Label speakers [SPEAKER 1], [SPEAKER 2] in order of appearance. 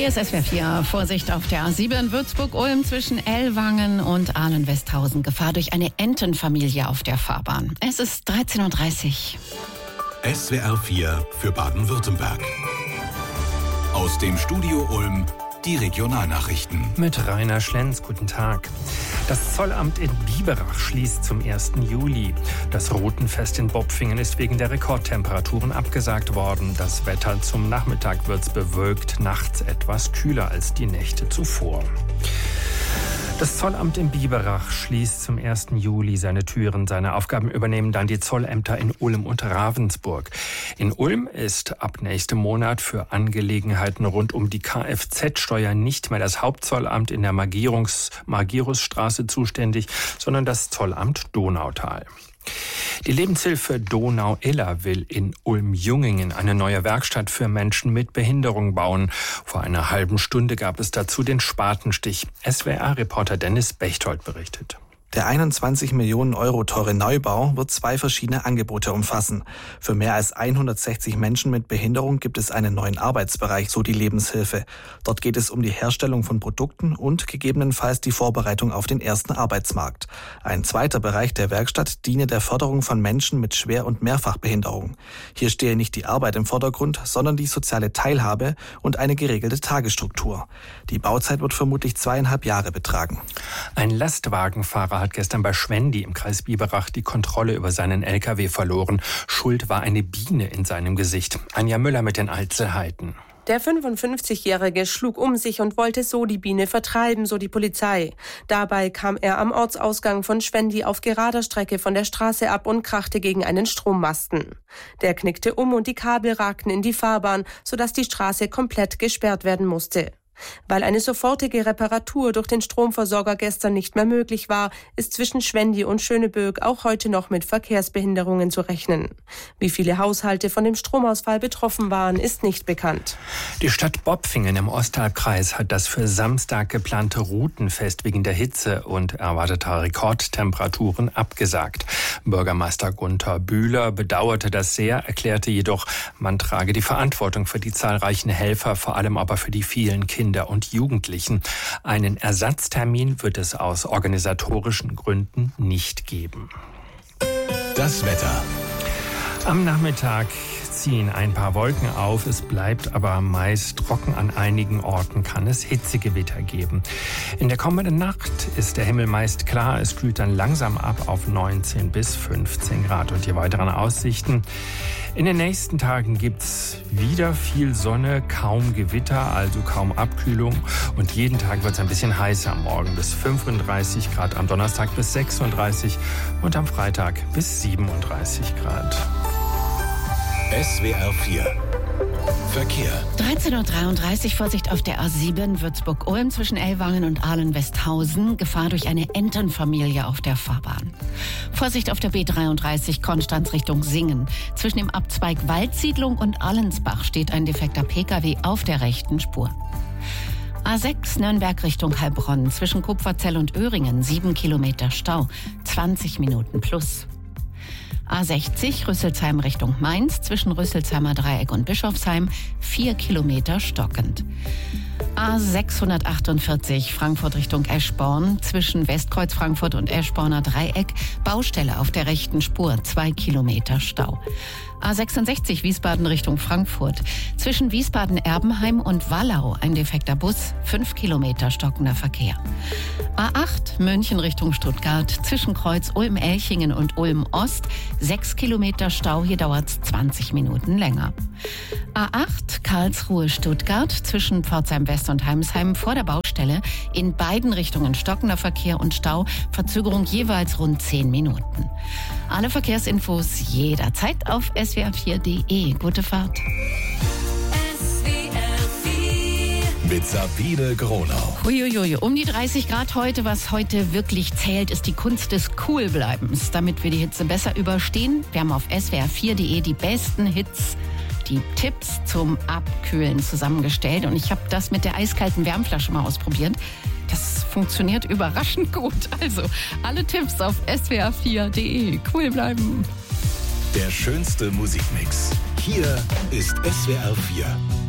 [SPEAKER 1] Hier ist SWR 4. Vorsicht auf der A7 Würzburg-Ulm zwischen Ellwangen und Ahlen-Westhausen. Gefahr durch eine Entenfamilie auf der Fahrbahn. Es ist 13.30 Uhr.
[SPEAKER 2] SWR 4 für Baden-Württemberg. Aus dem Studio Ulm die Regionalnachrichten.
[SPEAKER 3] Mit Rainer Schlenz, guten Tag. Das Zollamt in Biberach schließt zum 1. Juli. Das Rutenfest in Bopfingen ist wegen der Rekordtemperaturen abgesagt worden. Das Wetter zum Nachmittag wird's bewölkt, nachts etwas kühler als die Nächte zuvor. Das Zollamt in Biberach schließt zum 1. Juli seine Türen. Seine Aufgaben übernehmen dann die Zollämter in Ulm und Ravensburg. In Ulm ist ab nächstem Monat für Angelegenheiten rund um die Kfz-Steuer nicht mehr das Hauptzollamt in der Magirusstraße zuständig, sondern das Zollamt Donautal. Die Lebenshilfe Donau-Iller will in Ulm-Jungingen eine neue Werkstatt für Menschen mit Behinderung bauen. Vor einer halben Stunde gab es dazu den Spatenstich. SWR-Reporter Dennis Bechtold berichtet.
[SPEAKER 4] Der 21 Millionen Euro teure Neubau wird 2 verschiedene Angebote umfassen. Für mehr als 160 Menschen mit Behinderung gibt es einen neuen Arbeitsbereich, so die Lebenshilfe. Dort geht es um die Herstellung von Produkten und gegebenenfalls die Vorbereitung auf den ersten Arbeitsmarkt. Ein zweiter Bereich der Werkstatt diene der Förderung von Menschen mit Schwer- und Mehrfachbehinderung. Hier stehe nicht die Arbeit im Vordergrund, sondern die soziale Teilhabe und eine geregelte Tagesstruktur. Die Bauzeit wird vermutlich 2,5 Jahre betragen.
[SPEAKER 3] Ein Lastwagenfahrer hat gestern bei Schwendi im Kreis Biberach die Kontrolle über seinen LKW verloren. Schuld war eine Biene in seinem Gesicht. Anja Müller mit den Einzelheiten.
[SPEAKER 5] Der 55-Jährige schlug um sich und wollte so die Biene vertreiben, so die Polizei. Dabei kam er am Ortsausgang von Schwendi auf gerader Strecke von der Straße ab und krachte gegen einen Strommasten. Der knickte um und die Kabel ragten in die Fahrbahn, sodass die Straße komplett gesperrt werden musste. Weil eine sofortige Reparatur durch den Stromversorger gestern nicht mehr möglich war, ist zwischen Schwendi und Schöneböck auch heute noch mit Verkehrsbehinderungen zu rechnen. Wie viele Haushalte von dem Stromausfall betroffen waren, ist nicht bekannt.
[SPEAKER 3] Die Stadt Bopfingen im Osthalbkreis hat das für Samstag geplante Rutenfest wegen der Hitze und erwarteter Rekordtemperaturen abgesagt. Bürgermeister Gunther Bühler bedauerte das sehr, erklärte jedoch, man trage die Verantwortung für die zahlreichen Helfer, vor allem aber für die vielen Kinder und Jugendlichen. Einen Ersatztermin wird es aus organisatorischen Gründen nicht geben.
[SPEAKER 2] Das Wetter.
[SPEAKER 3] Am Nachmittag ziehen ein paar Wolken auf, es bleibt aber meist trocken. An einigen Orten kann es Hitzegewitter geben. In der kommenden Nacht ist der Himmel meist klar, es kühlt dann langsam ab auf 19 bis 15 Grad. Und die weiteren Aussichten: in den nächsten Tagen gibt's wieder viel Sonne, kaum Gewitter, also kaum Abkühlung. Und jeden Tag wird's ein bisschen heißer. Morgen bis 35 Grad, am Donnerstag bis 36 und am Freitag bis 37 Grad.
[SPEAKER 2] SWR 4 Verkehr.
[SPEAKER 1] 13.33 Uhr, Vorsicht auf der A7 Würzburg-Ulm zwischen Ellwangen und Ahlen-Westhausen. Gefahr durch eine Entenfamilie auf der Fahrbahn. Vorsicht auf der B33 Konstanz Richtung Singen. Zwischen dem Abzweig Waldsiedlung und Allensbach steht ein defekter Pkw auf der rechten Spur. A6 Nürnberg Richtung Heilbronn zwischen Kupferzell und Öhringen 7 Kilometer Stau, 20 Minuten plus. A60 Rüsselsheim Richtung Mainz zwischen Rüsselsheimer Dreieck und Bischofsheim 4 Kilometer stockend. A648 Frankfurt Richtung Eschborn zwischen Westkreuz Frankfurt und Eschborner Dreieck Baustelle auf der rechten Spur 2 Kilometer Stau. A66 Wiesbaden Richtung Frankfurt zwischen Wiesbaden-Erbenheim und Wallau ein defekter Bus, 5 Kilometer stockender Verkehr. A8 München Richtung Stuttgart zwischen Kreuz Ulm-Elchingen und Ulm-Ost 6 Kilometer Stau, hier dauert es 20 Minuten länger. A8 Karlsruhe-Stuttgart zwischen Pforzheim West und Heimsheim vor der Baustelle in beiden Richtungen stockender Verkehr und Stau, Verzögerung jeweils rund 10 Minuten. Alle Verkehrsinfos jederzeit auf swr4.de. Gute Fahrt.
[SPEAKER 2] Mit Sabine Gronau.
[SPEAKER 1] Uiuiui, um die 30 Grad heute. Was heute wirklich zählt, ist die Kunst des Coolbleibens. Damit wir die Hitze besser überstehen, wir haben auf swr4.de die besten Hits, die Tipps zum Abkühlen zusammengestellt. Und ich habe das mit der eiskalten Wärmflasche mal ausprobiert. Das funktioniert überraschend gut. Also alle Tipps auf swr4.de. Cool bleiben.
[SPEAKER 2] Der schönste Musikmix. Hier ist SWR 4.